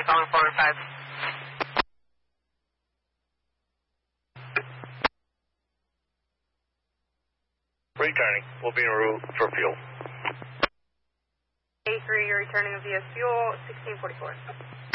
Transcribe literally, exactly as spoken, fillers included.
calling four and five. Returning. We'll be en route for fuel. A three, you're returning via fuel, sixteen forty-four.